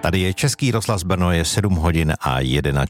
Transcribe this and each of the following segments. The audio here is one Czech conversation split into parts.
Tady je Český rozhlas Brno, je 7 hodin a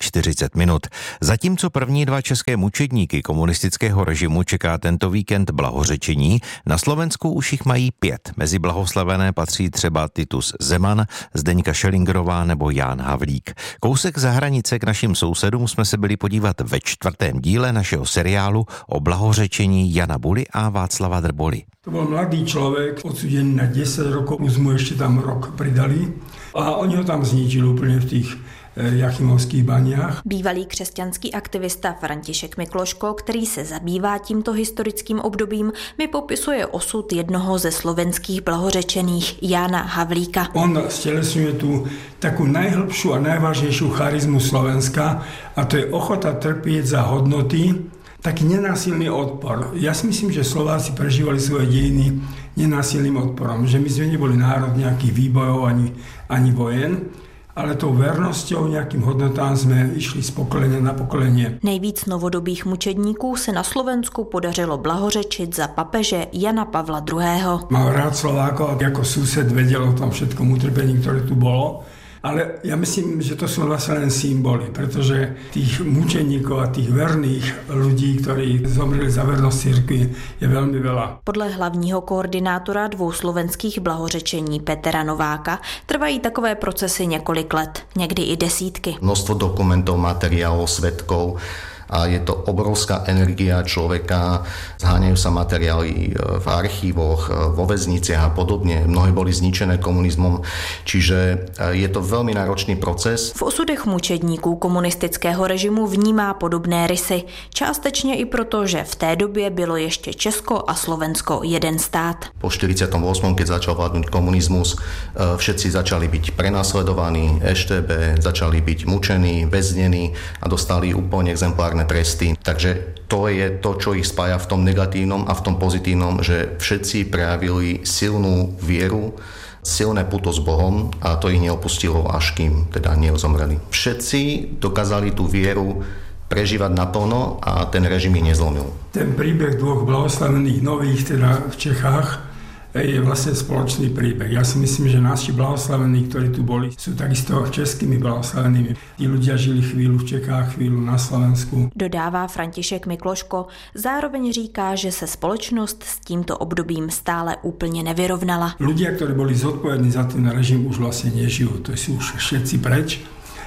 41 minut. Zatímco první dva české mučedníky komunistického režimu čeká tento víkend blahořečení, na Slovensku už jich mají 5. Mezi blahoslavené patří třeba Titus Zeman, Zdeňka Šelingerová nebo Ján Havlík. Kousek za hranice k našim sousedům jsme se byli podívat ve 4. díle našeho seriálu o blahořečení Jana Buly a Václava Drboly. To bol mladý človek, odsúdený na 10 rokov, už mu ešte tam rok pridali a oni ho tam zničili úplne v tých Jachimovských baniach. Bývalý křesťanský aktivista František Mikloško, který se zabývá tímto historickým obdobím, mi popisuje osud jednoho ze slovenských blahořečených, Jána Havlíka. On stelesňuje tú takú najhlbšiu a najvážnejšiu charizmu Slovenska a to je ochota trpieť za hodnoty, taký nenásilný odpor. Ja si myslím, že Slováci prežívali svoje dejiny nenásilným odporom, že my sme neboli národ nejakých výbojov ani vojen, ale tou vernosťou nejakým hodnotám sme išli z pokolenia na pokolenie. Nejvíc novodobých mučedníků se na Slovensku podařilo blahořečit za papeže Jana Pavla II. Mal rád Slovákov, ako sused vedel o tom všetkom utrpení, ktoré tu bolo. Ale ja myslím, že to sú vlastne len symboly, pretože tých mučeníkov a tých verných ľudí, ktorí zomreli za vernosť cirkvi, je veľmi veľa. Podle hlavního koordinátora dvou slovenských blahořečení Petra Nováka trvají takové procesy několik let, někdy i desítky. Množstvo dokumentov, materiálov, svedkov, a je to obrovská energia človeka, zháňajú sa materiály v archívoch, vo väzniciach a podobne. Mnohé boli zničené komunizmom, čiže je to veľmi náročný proces. V osudech mučedníků komunistického režimu vnímá podobné rysy, částečně i proto, že v té době bylo ještě Česko a Slovensko jeden stát. Po 48., keď začal vládnuť komunizmus, všetci začali byť prenasledovaní, EŠTB, začali byť mučení, väznení a dostali úplne exemplárne tresty. Takže to je to, čo ich spája v tom negatívnom a v tom pozitívnom, že všetci prejavili silnú vieru, silné puto s Bohom a to ich neopustilo, až kým teda nezomreli. Všetci dokázali tú vieru prežívať naplno a ten režim ich nezlomil. Ten príbeh dvoch blahoslavených nových teda v Čechách je vlastne spoločný príbeh. Ja si myslím, že naši blahoslavení, ktorí tu boli, sú takisto českými blahoslavenými. Tí ľudia žili chvíľu v Čechách, chvíľu na Slovensku. Dodává František Mikloško, zároveň říká, že se společnost s tímto obdobím stále úplně nevyrovnala. Ľudia, ktorí boli zodpovední za ten režim, už vlastne nežijú. To sú už všetci preč.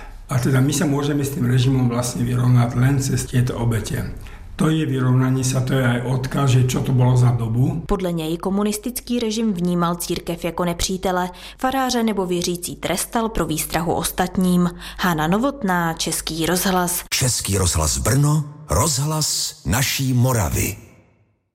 A teda my sa môžeme s tým režimom vlastne vyrovnať len cez tieto obete. To je vyrovnání sa, to je aj odkaz, že čo to bylo za dobu. Podle něj komunistický režim vnímal církev jako nepřítele, faráře nebo věřící trestal pro výstrahu ostatním. Hana Novotná, Český rozhlas. Český rozhlas Brno, rozhlas naší Moravy.